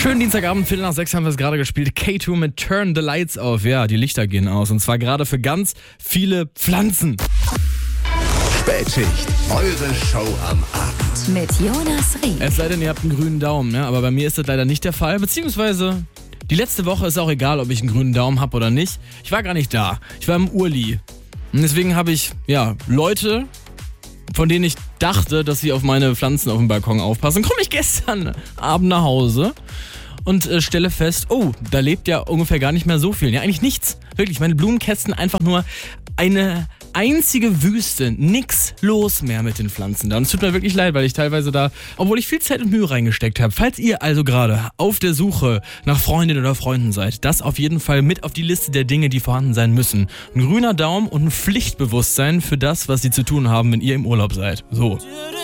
Schönen Dienstagabend, 5:45 haben wir es gerade gespielt. K2 mit Turn the Lights Off. Ja, die Lichter gehen aus. Und zwar gerade für ganz viele Pflanzen. Spätschicht, eure Show am Abend. Mit Jonas Ried. Es sei denn, ihr habt einen grünen Daumen, ne? Aber bei mir ist das leider nicht der Fall. Beziehungsweise, die letzte Woche ist auch egal, ob ich einen grünen Daumen habe oder nicht. Ich war gar nicht da. Ich war im Urli. Und deswegen habe ich, Leute, von denen ich dachte, dass sie auf meine Pflanzen auf dem Balkon aufpassen, komme ich gestern Abend nach Hause und stelle fest, oh, da lebt ja ungefähr gar nicht mehr so viel. Ja, eigentlich nichts. Wirklich, meine Blumenkästen einfach nur eine einzige Wüste. Nix los mehr mit den Pflanzen da. Und es tut mir wirklich leid, weil ich teilweise da, obwohl ich viel Zeit und Mühe reingesteckt habe. Falls ihr also gerade auf der Suche nach Freundin oder Freunden seid, das auf jeden Fall mit auf die Liste der Dinge, die vorhanden sein müssen. Ein grüner Daumen und ein Pflichtbewusstsein für das, was sie zu tun haben, wenn ihr im Urlaub seid. So.